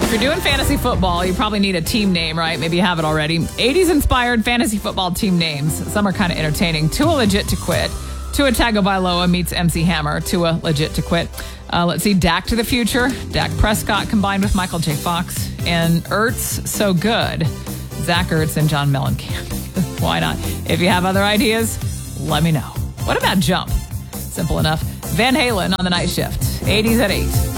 If you're doing fantasy football, you probably need a team name, right? Maybe you have it already. 80s inspired fantasy football team names. Some are kind of entertaining. Tua Legit to Quit. Tua Tagovailoa meets MC Hammer. Tua Legit to Quit. Let's see, Dak to the Future. Dak Prescott combined with Michael J. Fox. And Ertz So Good. Zach Ertz and John Mellencamp. Why not? If you have other ideas, let me know. What about Jump? Simple enough. Van Halen on the night shift. 80s at 8.